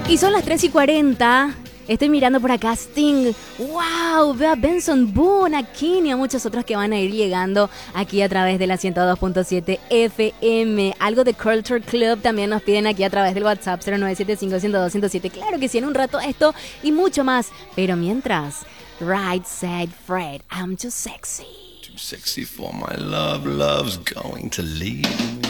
Y son las 3:40. Estoy mirando por acá Sting. ¡Wow! Veo a Benson Boone, a King y a muchos otros que van a ir llegando aquí a través de la 102.7 FM. Algo de Culture Club también nos piden aquí a través del WhatsApp 0975-102-107. Claro que sí, en un rato esto y mucho más. Pero mientras, Right Said Fred, I'm too sexy. Too sexy for my love, love's going to leave.